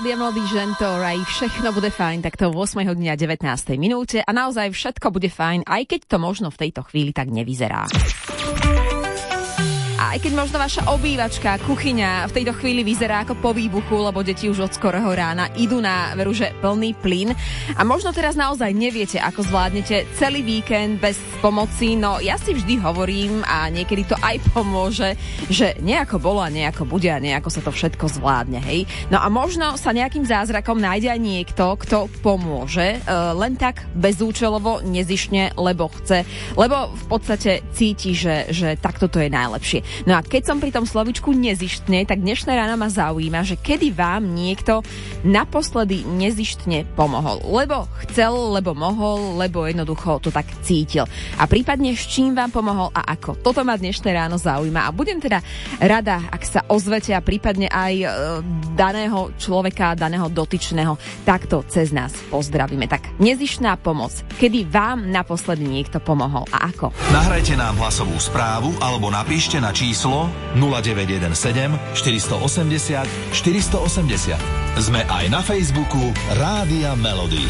Mladý žentor, aj všechno bude fajn, takto v 8 hodine a 19 minúte a naozaj všetko bude fajn, aj keď to možno v tejto chvíli tak nevyzerá. Aj keď možno vaša obývačka, kuchyňa v tejto chvíli vyzerá ako po výbuchu, lebo deti už od skorého rána idú na veru, že plný plyn. A možno teraz naozaj neviete, ako zvládnete celý víkend bez pomoci, no ja si vždy hovorím a niekedy to aj pomôže, že nejako bolo a nejako bude a nejako sa to všetko zvládne, hej. No a možno sa nejakým zázrakom nájde aj niekto, kto pomôže, len tak bezúčelovo, nezištne, lebo chce, lebo v podstate cíti, že takto to je najlepšie. No a keď som pri tom slovičku nezištne, tak dnešné ráno ma zaujíma, že kedy vám niekto naposledy nezištne pomohol. Lebo chcel, lebo mohol, lebo jednoducho to tak cítil. A prípadne s čím vám pomohol a ako. Toto ma dnešné ráno zaujíma a budem teda rada, ak sa ozvete a prípadne aj daného človeka, daného dotyčného takto cez nás pozdravíme. Tak nezištná pomoc. Kedy vám naposledy niekto pomohol a ako? Nahrajte nám hlasovú správu alebo napíšte na číslo 0917 480 480. Sme aj na Facebooku Rádia Melody.